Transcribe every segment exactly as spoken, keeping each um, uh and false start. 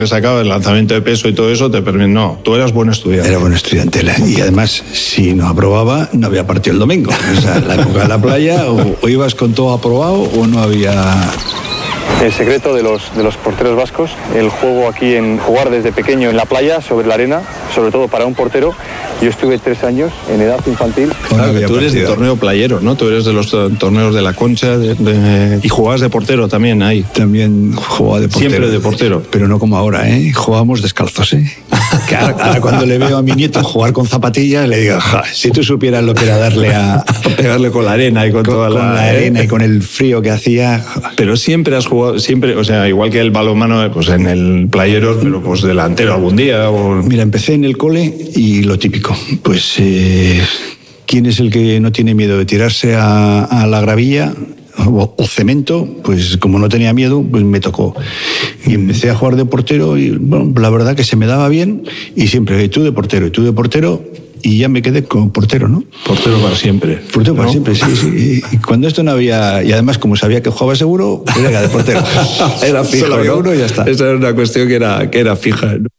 sacaba el lanzamiento de peso y todo eso, te permite. No, tú eras buen estudiante. Era buen estudiante. Y además, si no aprobaba, no había partido el domingo. O sea, la época de la playa, o, o ibas con todo aprobado o no había. El secreto de los, de los porteros vascos, el juego aquí en jugar desde pequeño en la playa, sobre la arena, sobre todo para un portero. Yo estuve tres años en edad infantil. Claro, que tú eres de torneo playero, ¿no? Tú eres de los torneos de la Concha de, de, y jugabas de portero también ahí. También jugaba de portero. Siempre de portero. Pero no como ahora, ¿eh? Jugábamos descalzos, ¿eh? Que ahora, ahora cuando le veo a mi nieto jugar con zapatillas, le digo, ja, si tú supieras lo que era darle a... pegarle con la arena y con, con toda la... Con la arena y con el frío que hacía. Pero siempre has jugado, siempre, o sea, igual que el balonmano, pues en el playero, pero pues delantero algún día. O... Mira, empecé en el cole y lo típico, pues... Eh, ¿quién es el que no tiene miedo de tirarse a, a la gravilla o, o cemento? Pues como no tenía miedo, pues me tocó. Y empecé a jugar de portero y bueno, la verdad que se me daba bien y siempre, y tú de portero, y tú de portero, y ya me quedé como portero, ¿no? Portero para siempre. Portero para ¿no? siempre, sí, sí. Y cuando esto no había, y además como sabía que jugaba seguro, pues era de portero. Era fijo, solo había ¿no? uno y ya está. Esa era una cuestión que era, que era fija, ¿no?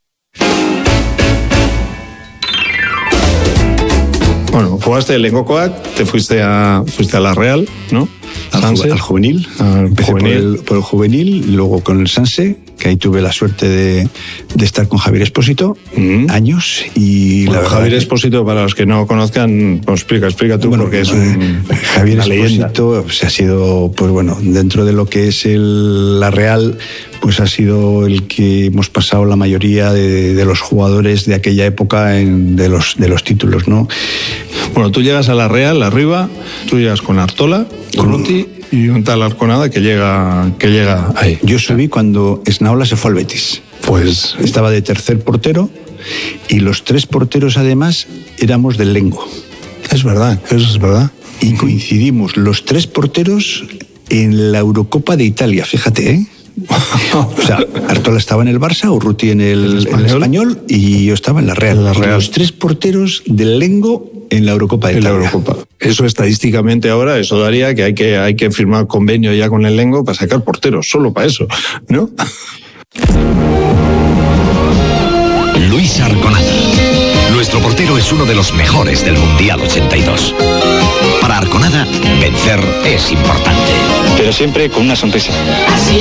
Bueno, jugaste el Lengokoak, te fuiste a, fuiste a la Real, ¿no? Al, al juvenil. Al Empecé juvenil. Por, el, por el juvenil, luego con el Sanse, que ahí tuve la suerte de, de estar con Javier Espósito, mm. años. Y bueno, la Javier Espósito, para los que no conozcan, pues explica, explica tú, bueno, porque es un, Javier Espósito se ha sido, pues bueno, dentro de lo que es el, la Real, pues ha sido el que hemos pasado la mayoría de, de los jugadores de aquella época en, de, los, de los títulos, ¿no? Bueno, tú llegas a la Real, arriba, tú llegas con Artola, con Uti y un tal Arconada que llega, que llega ahí. Yo subí cuando Esnaola se fue al Betis. Pues estaba de tercer portero y los tres porteros además éramos del Lengo. Es verdad, eso es verdad. Y coincidimos los tres porteros en la Eurocopa de Italia, fíjate, ¿eh? O sea, Artola estaba en el Barça, Urruti en el, ¿El español? en el Español y yo estaba en la Real. En la Real. Los tres porteros del Lengo en la Eurocopa de en Italia. La Eurocopa. Eso estadísticamente ahora, eso daría que hay que, hay que firmar convenio ya con el Lengo para sacar porteros, solo para eso, ¿no? Luis Arconada. Nuestro portero es uno de los mejores del Mundial ochenta y dos. Para Arconada, vencer es importante. Pero siempre con una sonrisa. Así